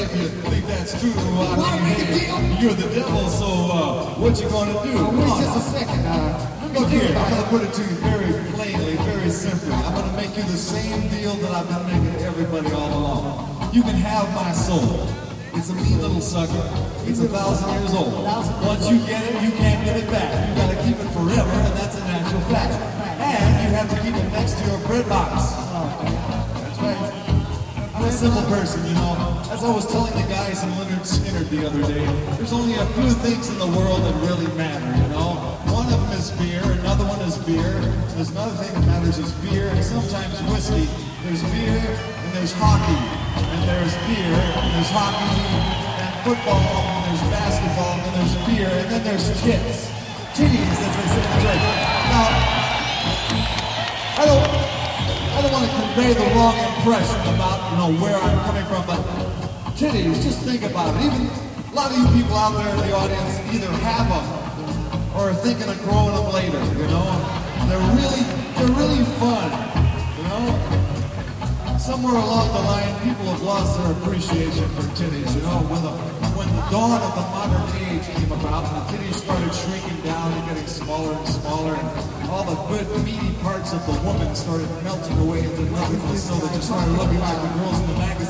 if you think that's true, hey, you're the devil, so what you gonna do? Wait just a second. Look here, I'm gonna put it to you very plainly, very simply. I'm gonna make you the same deal that I've been making to everybody all along. You can have my soul. It's a mean little sucker. It's 1,000 years old. Once you get it, you can't get it back. You gotta keep it forever, and that's a natural fact. And you have to keep it next to your bread box. That's right. I'm a simple person, you know. As I was telling the guys in Leonard Skinner the other day, there's only a few things in the world that really matter, you know. One of them is beer, another one is beer. There's another thing that matters is beer, and sometimes whiskey. There's beer, and there's hockey, and there's beer, and there's hockey, and football, and there's basketball, and there's beer, and then there's tits. Titties, as they say in the church. Now, I don't want to convey the wrong impression about, you know, where I'm coming from, but titties, just think about it. Even a lot of you people out there in the audience either have them or are thinking of growing them later, you know. They're really fun, you know. Somewhere along the line, people have lost their appreciation for titties, you know. When the dawn of the modern age came about, the titties started shrinking down and getting smaller and smaller, and all the good meaty parts of the woman started melting away into nothingness, so they just started looking like the girls in the magazine.